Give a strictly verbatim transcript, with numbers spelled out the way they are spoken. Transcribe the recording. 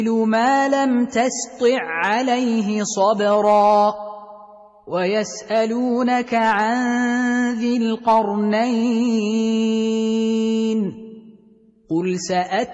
ما لم تسطع عليه صبرا ويسألونك عن ذي القرنين قل سأتلو